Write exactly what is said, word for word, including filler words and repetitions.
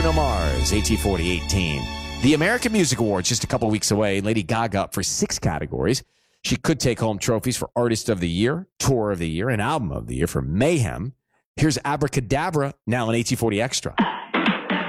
Bruno Mars, A T forty eighteen. The American Music Awards just a couple weeks away. Lady Gaga up for six categories. She could take home trophies for Artist of the Year, Tour of the Year, and Album of the Year for Mayhem. Here's Abracadabra, now an A T forty Extra.